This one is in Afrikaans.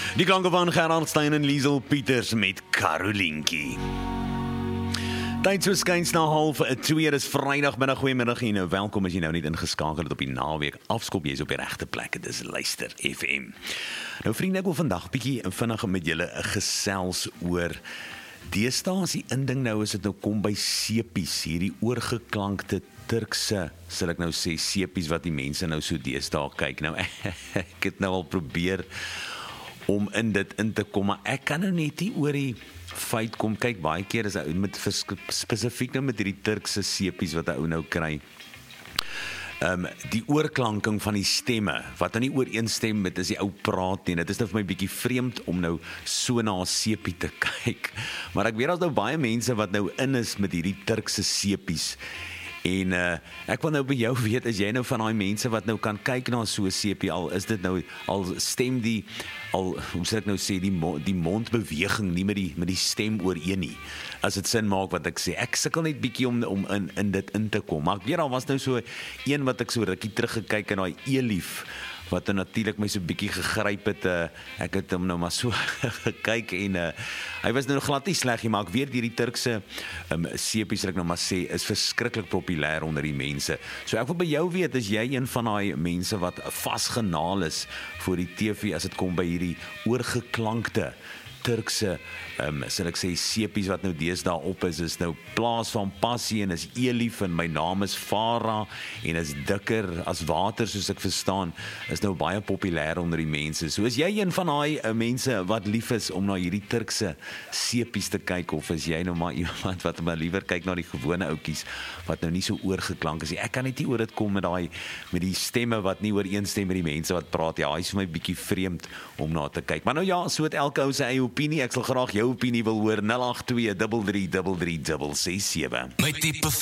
Die klanke van Gerard Stein en Liesel Pieters met Karolientjie. Tyd so skuins na 1:30, dis Vrydagmiddag, goeiemiddag en welkom as jy nou net ingeskakel het op die naweek. Afskop jy is op die regte plek, dis Luister FM. Nou vriende, ek wil vandag bietjie vinnig met julle gesels oor deesdae is die inding nou as dit nou kom by sepies, hierdie oorgeklankte Turkse, sal ek nou sê, sepies wat die mense nou so deesdae kyk. Nou ek het nou al probeer om in dit in te kom, maar ek kan nou net nie oor die feit kom, kyk, baie keer is hy met spesifiek nou met hierdie Turkse sepies wat hy nou kry, die oorklanking van die stemme, wat nou nie ooreenstem met as die ou praat nie, dit is nou vir my bietjie vreemd om nou so na 'n sepie te kyk, maar ek weet daar's nou baie mense wat nou in is met hierdie Turkse sepies, en ek wil nou by jou weet, as jy nou van daai mense wat nou kan kyk na so 'n sepie, al is dit nou, al stem die, hoe sal ek nou sê, die mondbeweging nie met die stem ooreen nie, as dit sin maak wat ek sê. Ek sukkel net bietjie om in dit in te kom, maar ek weet, daar was nou so een wat ek so rukkie teruggekyk in daai Elief, wat dan natuurlik my so bietjie gegryp het, ek het hom nou maar so gekyk en hy was nou glad nie sleg nie, maar ek weet hierdie Turkse sepies, sal ek nou maar sê, is verskriklik populêr onder die mense. So ek wil by jou weet, is jy een van daai mense wat vasgenaal is voor die TV as dit kom by hierdie oorgeklankte Turkse, sal ek sê, sepies wat nou deesdae op is nou Plaas van Passie en is Elief en My Naam is Farah en is dikker as water, soos ek verstaan, is nou baie populêr onder die mense. So is jy een van daai mense wat lief is om na hierdie Turkse sepies te kyk, of is jy nou maar iemand wat maar liewer kyk na die gewone ouetjies wat nou nie so oorgeklank is nie? Ek kan net nie oor dit kom met die stemme wat nie ooreenstem met die mense wat praat. Ja, hy is vir my bietjie vreemd om na te kyk. Maar nou ja, so het elke ou sy eie opinie. Ek sal graag jou opinie wil hoor. 082 33 33 667. My tipe